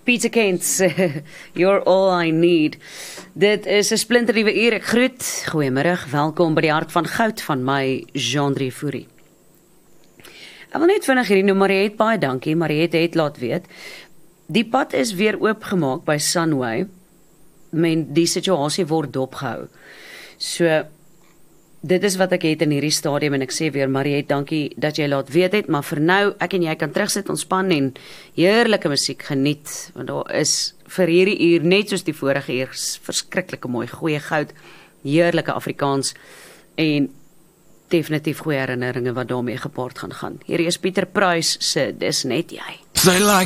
Peter Kent's You're All I Need. Dit is 'n splinternuwe uur. Ek groet. Goeiemôre, welkom by die hart van goud van my Jean-Drie Fourie. Ek wil net vinnig hierdie noem, Mariette, baie dankie. Mariette het laat weet. Die pad is weer oopgemaak by Sunway. Men die situasie word dopgehou. So dit is wat ek het in hierdie stadium en ek sê weer, Mariette, dankie dat jy laat weet het, maar vir nou, ek en jy kan terugsit, ontspan en heerlike musiek geniet, want daar is vir hierdie uur, net soos die vorige uur, verskriklike mooi, goeie goud, heerlike Afrikaans en definitief goeie herinneringe wat daarmee gepaard gaan. Hierdie is Pieter Pruis se Dis Net Jy.